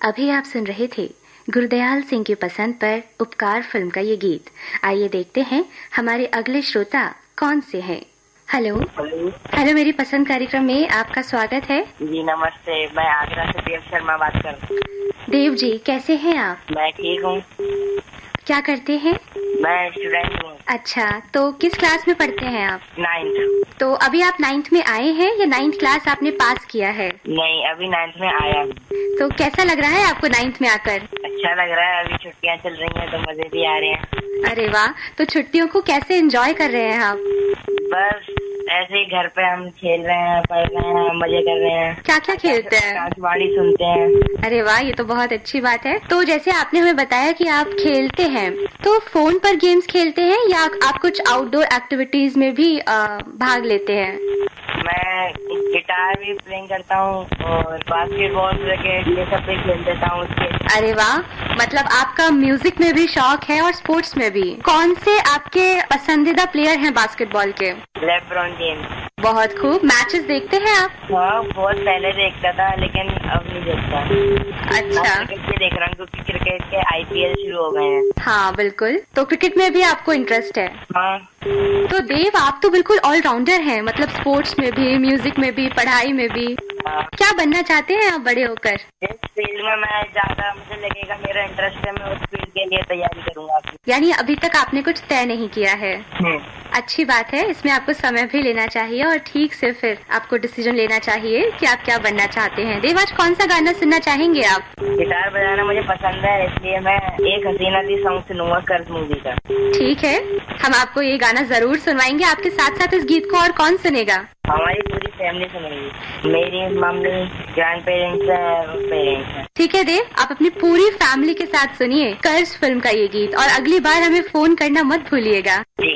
अभी आप सुन रहे थे गुरदयाल सिंह की पसंद पर उपकार फिल्म का ये गीत। आइए देखते हैं हमारे अगले श्रोता कौन से हैं। हेलो हेलो, मेरी पसंद कार्यक्रम में आपका स्वागत है। जी नमस्ते, मैं आगरा से देव शर्मा बात कर रहा हूँ। देव जी कैसे हैं आप? मैं ठीक हूँ। क्या करते हैं? मैं स्टूडेंट हूँ। अच्छा, तो किस क्लास में पढ़ते हैं आप? 9th। तो अभी आप 9th में आए हैं या 9th क्लास आपने पास किया है? नहीं, अभी 9th में आया हूँ। तो कैसा लग रहा है आपको 9th में आकर? अच्छा लग रहा है, अभी छुट्टियाँ चल रही हैं तो मजे भी आ रहे हैं। अरे वाह, तो छुट्टियों को कैसे एंजॉय कर रहे हैं आप? बस ऐसे ही घर पे हम खेल रहे हैं, पढ़ रहे हैं, मजे कर रहे हैं। क्या क्या खेलते हैं? आकाशवाणी सुनते हैं। अरे वाह, ये तो बहुत अच्छी बात है। तो जैसे आपने हमें बताया कि आप खेलते हैं, तो फोन पर गेम्स खेलते हैं या आप कुछ आउटडोर एक्टिविटीज में भी भाग लेते हैं? मैं गिटार भी प्लेइंग करता हूँ और बास्केटबॉल, क्रिकेट ये सब भी खेल देता हूँ उसके। अरे वाह, मतलब आपका म्यूजिक में भी शौक है और स्पोर्ट्स में भी। कौन से आपके पसंदीदा प्लेयर हैं बास्केटबॉल के? LeBron James. बहुत खूब। मैचेस देखते हैं आप? हाँ, बहुत पहले देखता था लेकिन अब नहीं देखता। अच्छा, क्रिकेट देख रहा हूँ क्योंकि क्रिकेट के IPL शुरू हो गए हैं। हाँ बिल्कुल, तो क्रिकेट में भी आपको इंटरेस्ट है? हाँ। तो देव, आप तो बिल्कुल ऑलराउंडर हैं, मतलब स्पोर्ट्स में भी, म्यूजिक में भी, पढ़ाई में भी। हाँ। क्या बनना चाहते हैं आप बड़े होकर? जिस फील्ड में मैं ज्यादा मुझे लगेगा मेरा इंटरेस्ट है, मैं उस फील्ड के लिए तैयारी करूंगा। यानी अभी तक आपने कुछ तय नहीं किया है? अच्छी बात है, इसमें आपको समय भी लेना चाहिए और ठीक से फिर आपको डिसीजन लेना चाहिए कि आप क्या बनना चाहते हैं। देव, आज कौन सा गाना सुनना चाहेंगे आप? गिटार बजाना मुझे पसंद है, इसलिए मैं एक हसीना दी सॉन्ग सुनूंगा कर्ज मूवी का। ठीक है, हम आपको ये गाना जरूर सुनवाएंगे। आपके साथ साथ इस गीत को और कौन सुनेगा? हमारी पूरी फैमिली सुनेगी। मेरी मम्मी, ग्रैंड पेरेंट्स है, पेरेंट्स है। ठीक है देव, आप अपनी पूरी फैमिली के साथ सुनिए कर्ज फिल्म का ये गीत और अगली बार हमें फोन करना मत भूलिएगा।